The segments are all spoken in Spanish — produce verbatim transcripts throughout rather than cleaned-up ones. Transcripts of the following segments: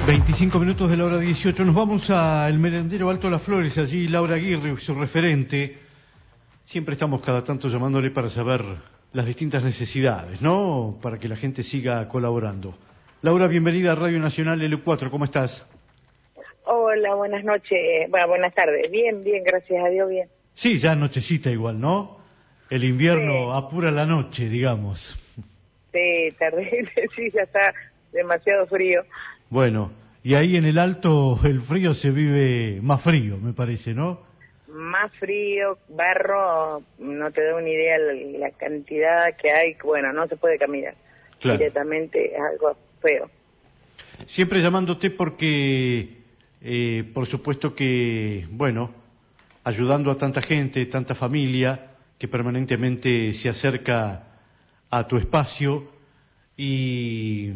veinticinco minutos de la hora dieciocho. Nos vamos al merendero Alto Las Flores. Allí Laura Aguirre, su referente. Siempre estamos cada tanto llamándole para saber las distintas necesidades, ¿no? Para que la gente siga colaborando. Laura, bienvenida a Radio Nacional L cuatro. ¿Cómo estás? Hola, buenas noches. Bueno, buenas tardes. Bien, bien, gracias a Dios, bien. Sí, ya nochecita igual, ¿no? El invierno sí apura la noche, digamos. Sí, terrible. Sí, ya está demasiado frío. Bueno, y ahí en el Alto el frío se vive más frío, me parece, ¿no? Más frío, barro, no te da una idea la, la cantidad que hay. Bueno, no se puede caminar. Claro. Directamente es algo feo. Siempre llamándote porque, eh, por supuesto que, bueno, ayudando a tanta gente, tanta familia que permanentemente se acerca a tu espacio y...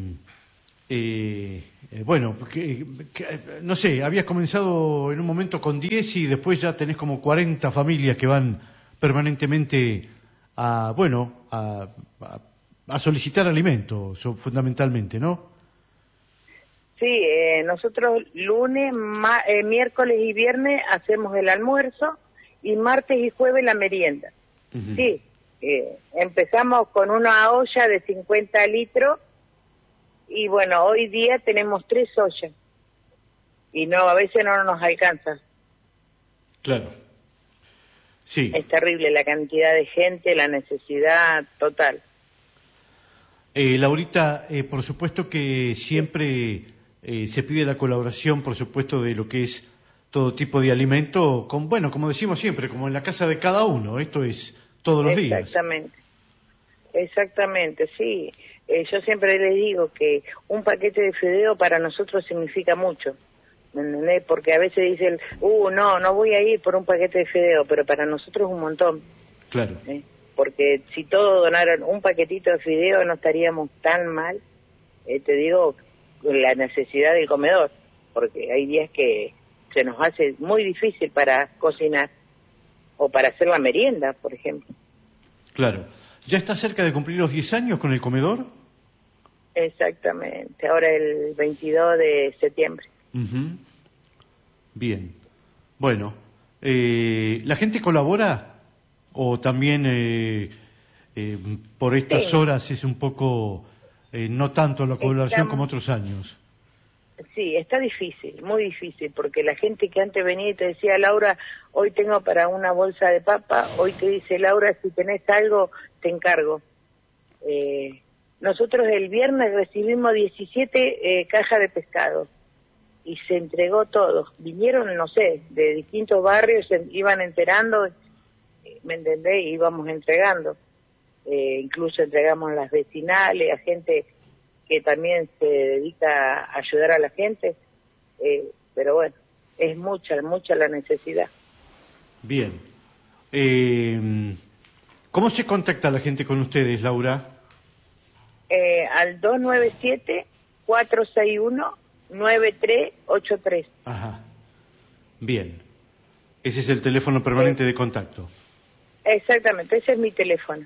Eh, eh, bueno, que, que, no sé, habías comenzado en un momento con diez y después ya tenés como cuarenta familias que van permanentemente a, bueno, a, a, a solicitar alimentos, fundamentalmente, ¿no? Sí, eh, nosotros lunes, ma, eh, miércoles y viernes hacemos el almuerzo y martes y jueves la merienda. Uh-huh. Sí, eh, empezamos con una olla de cincuenta litros. Y bueno, hoy día tenemos tres ollas y no, a veces no nos alcanza. Claro. Sí. Es terrible la cantidad de gente, la necesidad total. Eh, Laurita, eh, por supuesto que siempre eh, se pide la colaboración, por supuesto, de lo que es todo tipo de alimento, con, bueno, como decimos siempre, como en la casa de cada uno, esto es todos los días. Exactamente, exactamente, sí. Eh, yo siempre les digo que un paquete de fideo para nosotros significa mucho, ¿me entendés? Porque a veces dicen, uh, no, no voy a ir por un paquete de fideo, pero para nosotros es un montón. Claro. ¿Eh? Porque si todos donaran un paquetito de fideo no estaríamos tan mal, eh, te digo, la necesidad del comedor, porque hay días que se nos hace muy difícil para cocinar o para hacer la merienda, por ejemplo. Claro. ¿Ya está cerca de cumplir los diez años con el comedor? Exactamente, ahora el veintidós de septiembre. Uh-huh. Bien. Bueno, eh, ¿la gente colabora o también eh, eh, por estas sí. horas es un poco, eh, no tanto la colaboración Estamos... como otros años? Sí, está difícil, muy difícil, porque la gente que antes venía y te decía, Laura, hoy tengo para una bolsa de papa, hoy te dice, Laura, si tenés algo, te encargo. Eh, nosotros el viernes recibimos diecisiete eh, cajas de pescado y se entregó todo. Vinieron, no sé, de distintos barrios, se iban enterando, eh, ¿me entendés? Íbamos entregando. Eh, incluso entregamos las vecinales, a gente que también se dedica a ayudar a la gente, eh, pero bueno, es mucha, mucha la necesidad. Bien. Eh, ¿Cómo se contacta la gente con ustedes, Laura? Eh, al dos nueve siete, cuatro seis uno, nueve tres ocho tres. Ajá. Bien. Ese es el teléfono permanente eh, de contacto. Exactamente, ese es mi teléfono.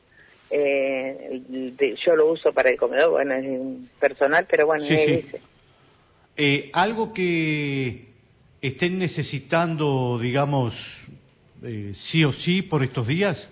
Eh, de, yo lo uso para el comedor, bueno, es personal, pero bueno, sí, es sí. ese. Eh, algo que estén necesitando, digamos, eh, sí o sí por estos días.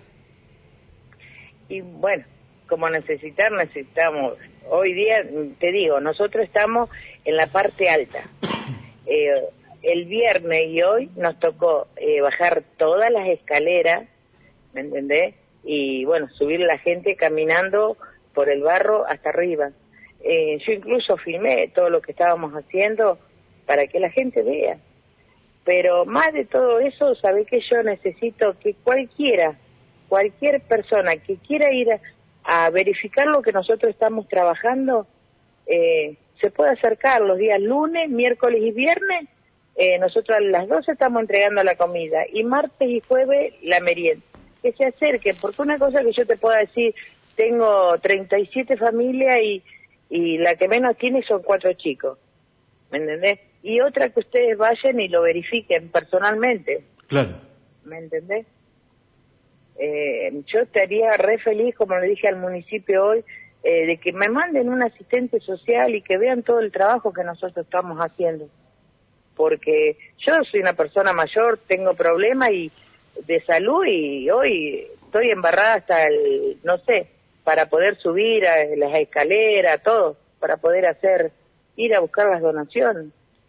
Y bueno, como necesitar, necesitamos. Hoy día, te digo, nosotros estamos en la parte alta. Eh, el viernes y hoy nos tocó eh, bajar todas las escaleras, ¿me entendés? Y bueno, subir la gente caminando por el barro hasta arriba. Eh, yo incluso filmé todo lo que estábamos haciendo para que la gente vea. Pero más de todo eso, ¿sabés que yo necesito que cualquiera, cualquier persona que quiera ir a, a verificar lo que nosotros estamos trabajando, eh, se puede acercar los días lunes, miércoles y viernes. Eh, nosotros a las doce estamos entregando la comida y martes y jueves la merienda. Que se acerquen, porque una cosa que yo te puedo decir, tengo treinta y siete familias y, y la que menos tiene son cuatro chicos, ¿me entendés? Y otra que ustedes vayan y lo verifiquen personalmente. Claro. ¿Me entendés? Eh, yo estaría re feliz, como le dije al municipio hoy, eh, de que me manden un asistente social y que vean todo el trabajo que nosotros estamos haciendo. Porque yo soy una persona mayor, tengo problemas y de salud y hoy estoy embarrada hasta el, no sé, para poder subir a las escaleras, todo, para poder hacer, ir a buscar las donaciones.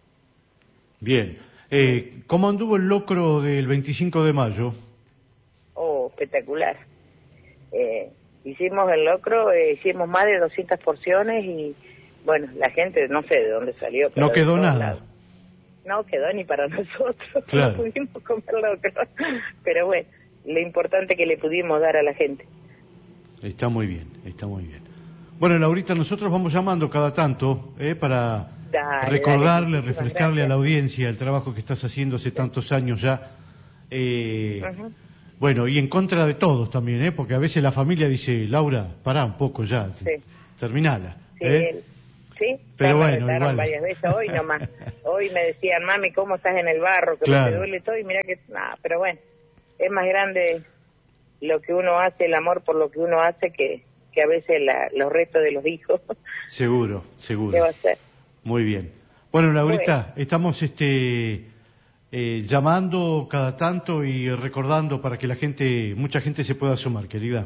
Bien. Eh, ¿Cómo anduvo el locro del veinticinco de mayo? Oh, espectacular. Eh, hicimos el locro, eh, hicimos más de doscientas porciones y, bueno, la gente, no sé de dónde salió. Pero no quedó nada. Lados. No quedó ni para nosotros, claro. No pudimos comer locro. Pero bueno, lo importante que le pudimos dar a la gente. Está muy bien, está muy bien. Bueno, Laurita, nosotros vamos llamando cada tanto eh, para dale, recordarle, dale, refrescarle gracias. a la audiencia el trabajo que estás haciendo hace tantos años ya. Eh, uh-huh. Bueno, y en contra de todos también, ¿eh? Porque a veces la familia dice, Laura, pará un poco ya, sí. terminala. Sí, ¿eh? sí, pero ya bueno, me igual. varias veces, hoy nomás. Hoy me decían, mami, ¿cómo estás en el barro? Que claro. me duele todo y mira que... Nah, pero bueno, es más grande lo que uno hace, el amor por lo que uno hace, que, que a veces la, los restos de los hijos. Seguro, seguro. ¿Qué va a ser? Muy bien. Bueno, Laurita, bueno. estamos este eh, llamando cada tanto y recordando para que la gente, mucha gente se pueda sumar, querida.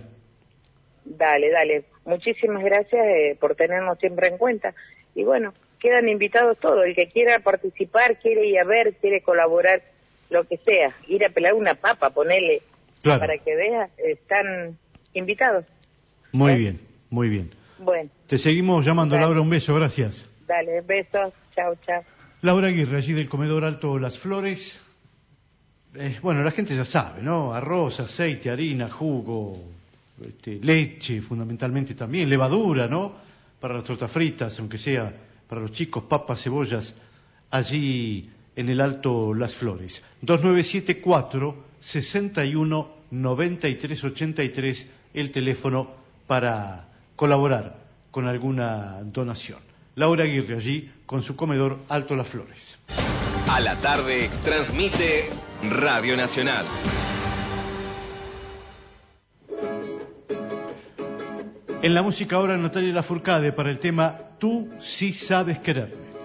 Dale, dale. Muchísimas gracias eh, por tenernos siempre en cuenta. Y bueno, quedan invitados todos. El que quiera participar, quiere ir a ver, quiere colaborar, lo que sea. Ir a pelar una papa, ponerle... Claro. Para que veas, están invitados. Muy ¿Eh? bien, muy bien. Bueno. Te seguimos llamando, Dale. Laura, un beso, gracias. Dale, besos, chao, chao. Laura Aguirre, allí del Comedor Alto Las Flores. Eh, bueno, la gente ya sabe, ¿no? Arroz, aceite, harina, jugo, este, leche, fundamentalmente también, levadura, ¿no? Para las tortas fritas, aunque sea para los chicos, papas, cebollas, allí en el Alto Las Flores. dos nueve siete cuatro, sesenta y uno, noventa y tres ochenta y tres, el teléfono para colaborar con alguna donación. Laura Aguirre allí con su comedor Alto Las Flores. A la tarde transmite Radio Nacional. En la música ahora Natalia Lafourcade para el tema Tú sí sabes quererme.